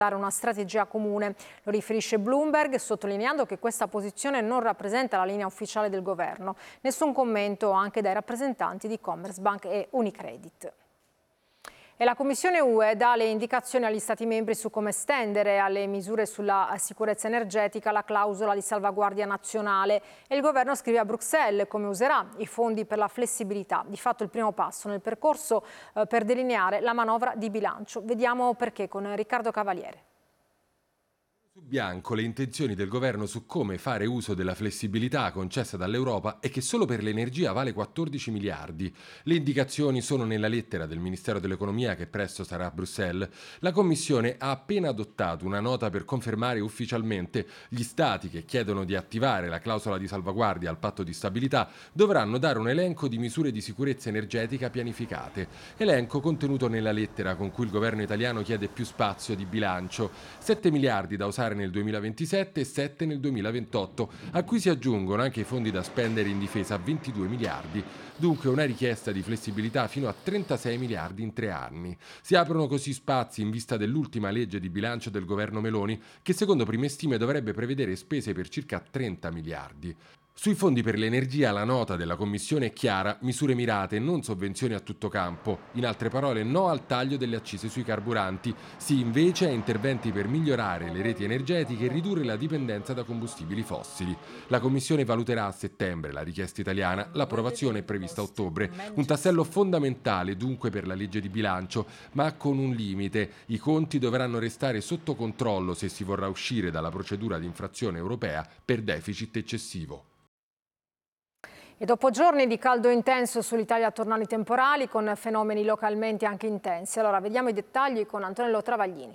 una strategia comune. Lo riferisce Bloomberg, sottolineando che questa posizione non rappresenta la linea ufficiale del governo. Nessun commento anche dai rappresentanti di Commerzbank e Unicredit. E la Commissione UE dà le indicazioni agli Stati membri su come estendere alle misure sulla sicurezza energetica la clausola di salvaguardia nazionale e il governo scrive a Bruxelles come userà i fondi per la flessibilità, di fatto il primo passo nel percorso per delineare la manovra di bilancio. Vediamo perché con Riccardo Cavaliere. Su bianco le intenzioni del governo su come fare uso della flessibilità concessa dall'Europa è che solo per l'energia vale 14 miliardi. Le indicazioni sono nella lettera del Ministero dell'Economia che presto sarà a Bruxelles. La Commissione ha appena adottato una nota per confermare ufficialmente gli Stati che chiedono di attivare la clausola di salvaguardia al patto di stabilità dovranno dare un elenco di misure di sicurezza energetica pianificate. Elenco contenuto nella lettera con cui il governo italiano chiede più spazio di bilancio. 7 miliardi da usare nel 2027 e 7 nel 2028, a cui si aggiungono anche i fondi da spendere in difesa a 22 miliardi. Dunque una richiesta di flessibilità fino a 36 miliardi in 3 anni. Si aprono così spazi in vista dell'ultima legge di bilancio del governo Meloni, che secondo prime stime dovrebbe prevedere spese per circa 30 miliardi. Sui fondi per l'energia la nota della Commissione è chiara: misure mirate, non sovvenzioni a tutto campo. In altre parole, no al taglio delle accise sui carburanti, sì invece a interventi per migliorare le reti energetiche e ridurre la dipendenza da combustibili fossili. La Commissione valuterà a settembre la richiesta italiana, l'approvazione è prevista a ottobre. Un tassello fondamentale dunque per la legge di bilancio, ma con un limite: i conti dovranno restare sotto controllo se si vorrà uscire dalla procedura di infrazione europea per deficit eccessivo. E dopo giorni di caldo intenso sull'Italia tornano i temporali con fenomeni localmente anche intensi. Allora vediamo i dettagli con Antonello Travaglini.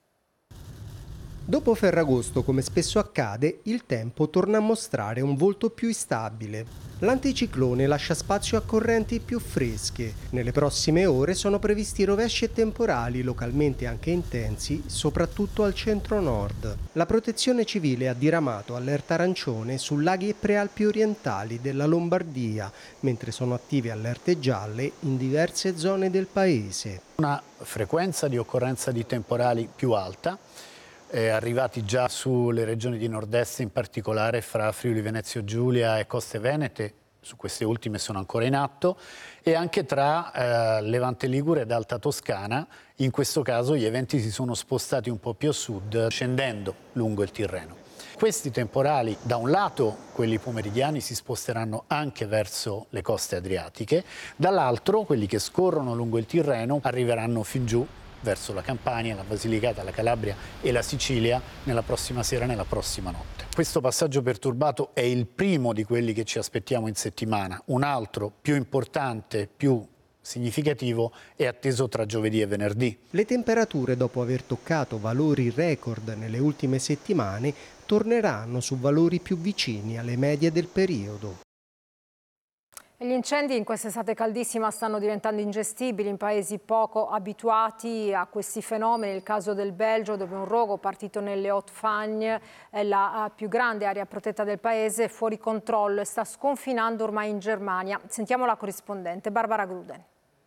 Dopo Ferragosto, come spesso accade, il tempo torna a mostrare un volto più instabile. L'anticiclone lascia spazio a correnti più fresche. Nelle prossime ore sono previsti rovesci e temporali localmente anche intensi, soprattutto al centro-nord. La Protezione Civile ha diramato allerta arancione su laghi e prealpi orientali della Lombardia, mentre sono attive allerte gialle in diverse zone del paese. Una frequenza di occorrenza di temporali più alta, arrivati già sulle regioni di nord-est, in particolare fra Friuli Venezia Giulia e Coste Venete, su queste ultime sono ancora in atto, e anche tra Levante Ligure ed Alta Toscana. In questo caso gli eventi si sono spostati un po' più a sud, scendendo lungo il Tirreno. Questi temporali, da un lato quelli pomeridiani, si sposteranno anche verso le coste adriatiche, dall'altro quelli che scorrono lungo il Tirreno arriveranno fin giù verso la Campania, la Basilicata, la Calabria e la Sicilia nella prossima sera e nella prossima notte. Questo passaggio perturbato è il primo di quelli che ci aspettiamo in settimana. Un altro più importante, più significativo, è atteso tra giovedì e venerdì. Le temperature, dopo aver toccato valori record nelle ultime settimane, torneranno su valori più vicini alle medie del periodo. Gli incendi in quest'estate caldissima stanno diventando ingestibili in paesi poco abituati a questi fenomeni. Il caso del Belgio, dove un rogo partito nelle Haute-Fagne, la più grande area protetta del paese, è fuori controllo e sta sconfinando ormai in Germania. Sentiamo la corrispondente Barbara Gruden.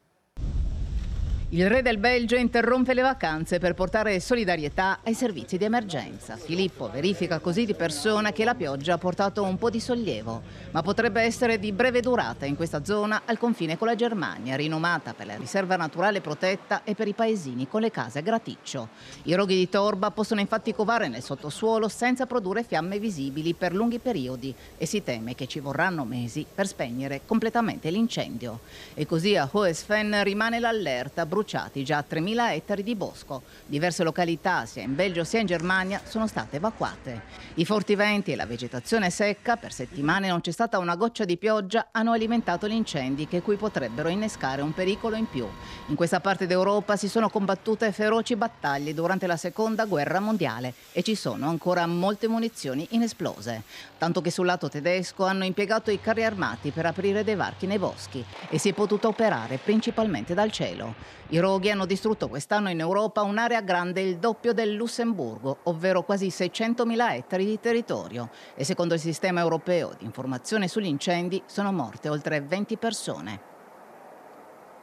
Il re del Belgio interrompe le vacanze per portare solidarietà ai servizi di emergenza. Filippo verifica così di persona che la pioggia ha portato un po' di sollievo, ma potrebbe essere di breve durata in questa zona al confine con la Germania, rinomata per la riserva naturale protetta e per i paesini con le case a graticcio. I roghi di torba possono infatti covare nel sottosuolo senza produrre fiamme visibili per lunghi periodi e si teme che ci vorranno mesi per spegnere completamente l'incendio. E così a Hoesfen rimane l'allerta: bruciati già 3.000 ettari di bosco. Diverse località, sia in Belgio sia in Germania, sono state evacuate. I forti venti e la vegetazione secca, per settimane non c'è stata una goccia di pioggia, hanno alimentato gli incendi che qui potrebbero innescare un pericolo in più. In questa parte d'Europa si sono combattute feroci battaglie durante la Seconda Guerra Mondiale e ci sono ancora molte munizioni inesplose. Tanto che sul lato tedesco hanno impiegato i carri armati per aprire dei varchi nei boschi e si è potuto operare principalmente dal cielo. I roghi hanno distrutto quest'anno in Europa un'area grande il doppio del Lussemburgo, ovvero quasi 600.000 ettari di territorio. E secondo il sistema europeo di informazione sugli incendi sono morte oltre 20 persone.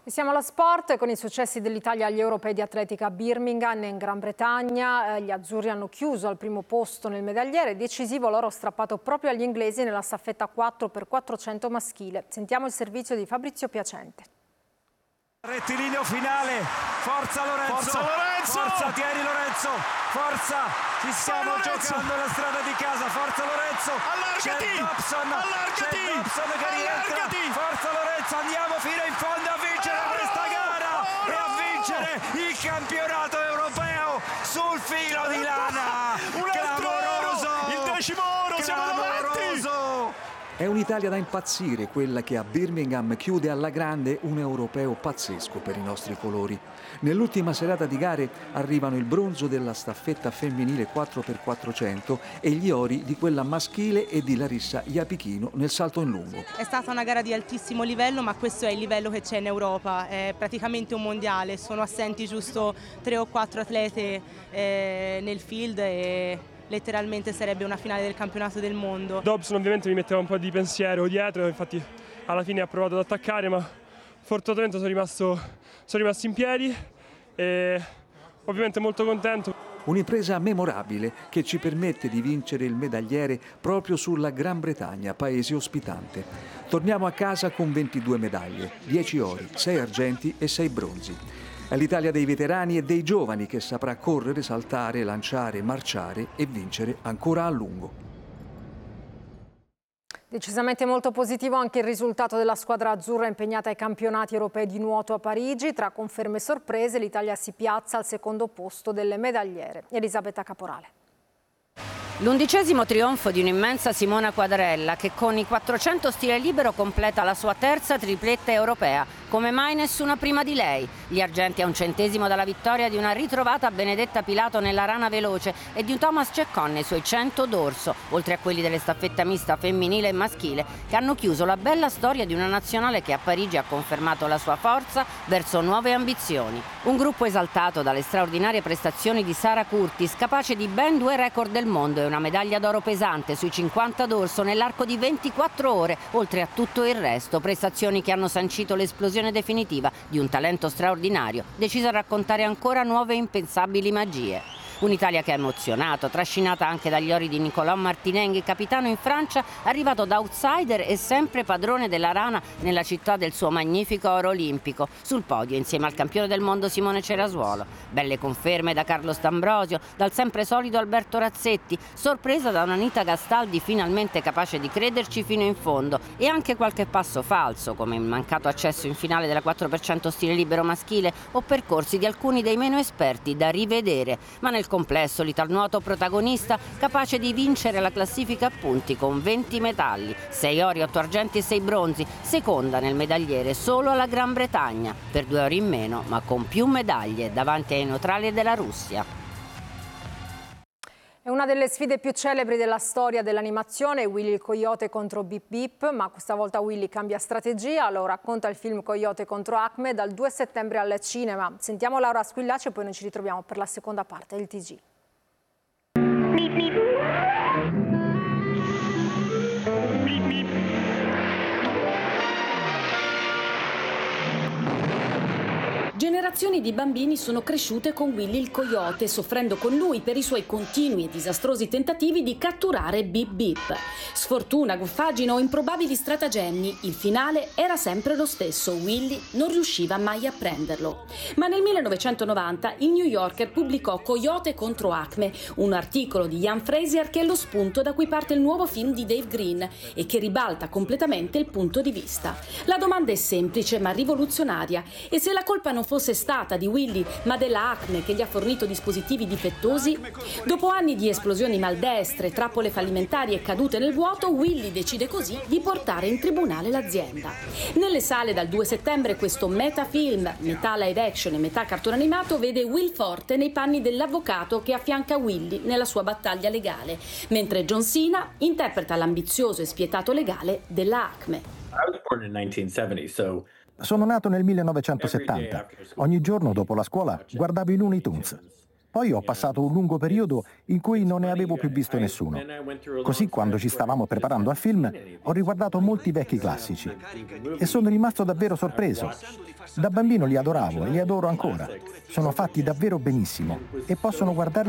Siamo allo sport con i successi dell'Italia agli europei di atletica a Birmingham in Gran Bretagna. Gli azzurri hanno chiuso al primo posto nel medagliere, decisivo l'oro strappato proprio agli inglesi nella staffetta 4x400 maschile. Sentiamo il servizio di Fabrizio Piacente. Rettilineo finale, forza Lorenzo, forza tieni Lorenzo, forza, ci stiamo giocando la strada di casa, forza Lorenzo, c'è Dobson che rientra, forza Lorenzo, andiamo fino in fondo a vincere questa gara e a vincere il campionato europeo sul filo di lana, clamoroso, il 10° oro, siamo davanti! È un'Italia da impazzire quella che a Birmingham chiude alla grande un europeo pazzesco per i nostri colori. Nell'ultima serata di gare arrivano il bronzo della staffetta femminile 4x400 e gli ori di quella maschile e di Larissa Iapichino nel salto in lungo. È stata una gara di altissimo livello, ma questo è il livello che c'è in Europa, è praticamente un mondiale, sono assenti giusto 3 o 4 atlete nel field e letteralmente sarebbe una finale del campionato del mondo. Dobson ovviamente mi metteva un po' di pensiero dietro, infatti alla fine ha provato ad attaccare, ma fortunatamente sono rimasto in piedi e ovviamente molto contento. Un'impresa memorabile che ci permette di vincere il medagliere proprio sulla Gran Bretagna, paese ospitante. Torniamo a casa con 22 medaglie, 10 ori, 6 argenti e 6 bronzi. È l'Italia dei veterani e dei giovani che saprà correre, saltare, lanciare, marciare e vincere ancora a lungo. Decisamente molto positivo anche il risultato della squadra azzurra impegnata ai campionati europei di nuoto a Parigi. Tra conferme e sorprese l'Italia si piazza al secondo posto delle medagliere. Elisabetta Caporale. L'11° trionfo di un'immensa Simona Quadarella che con i 400 stile libero completa la sua terza tripletta europea. Come mai nessuna prima di lei? Gli argenti a 1 centesimo dalla vittoria di una ritrovata Benedetta Pilato nella rana veloce e di un Thomas Ceccon nei suoi 100 d'orso, oltre a quelli delle staffetta mista femminile e maschile, che hanno chiuso la bella storia di una nazionale che a Parigi ha confermato la sua forza verso nuove ambizioni. Un gruppo esaltato dalle straordinarie prestazioni di Sara Curtis, capace di ben 2 record del mondo e una medaglia d'oro pesante sui 50 d'orso nell'arco di 24 ore, oltre a tutto il resto, prestazioni che hanno sancito l'esplosione definitiva di un talento straordinario, deciso a raccontare ancora nuove e impensabili magie. Un'Italia che ha emozionato, trascinata anche dagli ori di Nicolò Martinenghi, capitano in Francia, arrivato da outsider e sempre padrone della rana nella città del suo magnifico oro olimpico, sul podio insieme al campione del mondo Simone Cerasuolo. Belle conferme da Carlo D'Ambrosio, dal sempre solido Alberto Razzetti, sorpresa da un'Anita Gastaldi finalmente capace di crederci fino in fondo e anche qualche passo falso, come il mancato accesso in finale della 4x100 stile libero maschile o percorsi di alcuni dei meno esperti da rivedere, ma nel complesso l'Italnuoto protagonista capace di vincere la classifica a punti con 20 medaglie, 6 ori, 8 argenti e 6 bronzi, seconda nel medagliere solo alla Gran Bretagna, per 2 ori in meno ma con più medaglie davanti ai neutrali della Russia. È una delle sfide più celebri della storia dell'animazione, Willy il Coyote contro Bip Bip, ma questa volta Willy cambia strategia, lo racconta il film Coyote contro Acme dal 2 settembre al cinema. Sentiamo Laura Squillaci e poi noi ci ritroviamo per la seconda parte del TG. Generazioni di bambini sono cresciute con Willy il Coyote, soffrendo con lui per i suoi continui e disastrosi tentativi di catturare Bip Bip. Sfortuna, goffaggine o improbabili stratagemmi, il finale era sempre lo stesso: Willy non riusciva mai a prenderlo. Ma nel 1990 il New Yorker pubblicò Coyote contro Acme, un articolo di Ian Frazier che è lo spunto da cui parte il nuovo film di Dave Green e che ribalta completamente il punto di vista. La domanda è semplice ma rivoluzionaria: e se la colpa non fosse stata di Willy ma della Acme che gli ha fornito dispositivi difettosi? Dopo anni di esplosioni maldestre, trappole fallimentari e cadute nel vuoto, Willy decide così di portare in tribunale l'azienda. Nelle sale dal 2 settembre questo metafilm, metà live action e metà cartone animato, vede Will Forte nei panni dell'avvocato che affianca Willy nella sua battaglia legale, mentre John Cena interpreta l'ambizioso e spietato legale della Acme. Sono nato nel 1970. Ogni giorno dopo la scuola guardavo i Looney Tunes. Poi ho passato un lungo periodo in cui non ne avevo più visto nessuno. Così, quando ci stavamo preparando al film, ho riguardato molti vecchi classici e sono rimasto davvero sorpreso. Da bambino li adoravo e li adoro ancora. Sono fatti davvero benissimo e possono guardarli